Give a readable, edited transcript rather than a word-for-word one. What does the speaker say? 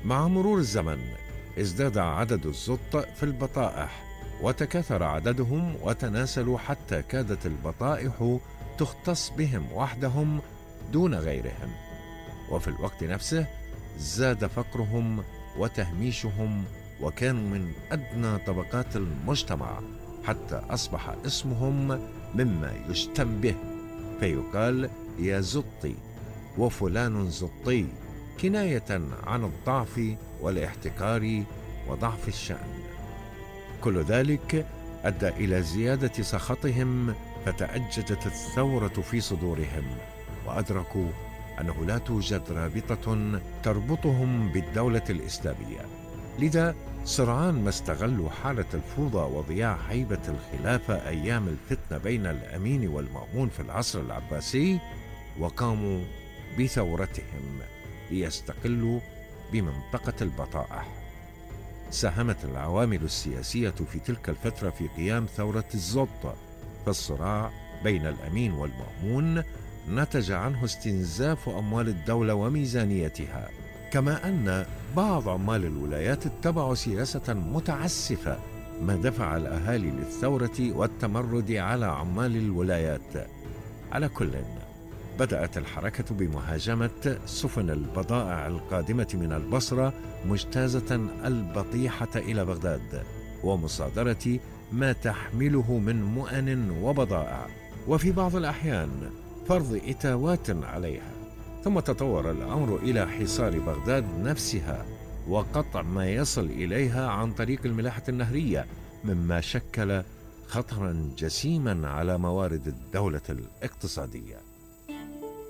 مع مرور الزمن ازداد عدد الزط في البطائح، وتكاثر عددهم وتناسلوا حتى كادت البطائح تختص بهم وحدهم دون غيرهم. وفي الوقت نفسه زاد فقرهم وتهميشهم، وكانوا من أدنى طبقات المجتمع، حتى أصبح اسمهم مما يشتم به، فيقال يا زطي وفلان زطي، كناية عن الضعف والاحتكار وضعف الشأن. كل ذلك أدى إلى زيادة سخطهم، فتأججت الثورة في صدورهم، وأدركوا أنه لا توجد رابطة تربطهم بالدولة الإسلامية. لذا سرعان ما استغلوا حالة الفوضى وضياع هيبة الخلافة أيام الفتنة بين الأمين والمأمون في العصر العباسي، وقاموا بثورتهم ليستقلوا بمنطقة البطائح. ساهمت العوامل السياسية في تلك الفترة في قيام ثورة الزط، فالصراع بين الأمين والمأمون نتج عنه استنزاف أموال الدولة وميزانيتها، كما أن بعض عمال الولايات اتبعوا سياسة متعسفة، ما دفع الأهالي للثورة والتمرد على عمال الولايات. على كل، بدأت الحركة بمهاجمة سفن البضائع القادمة من البصرة مجتازة البطيحة إلى بغداد، ومصادرة ما تحمله من مؤن وبضائع، وفي بعض الأحيان فرض إتاوات عليها. ثم تطور الأمر إلى حصار بغداد نفسها وقطع ما يصل إليها عن طريق الملاحة النهرية، مما شكل خطرا جسيما على موارد الدولة الاقتصادية.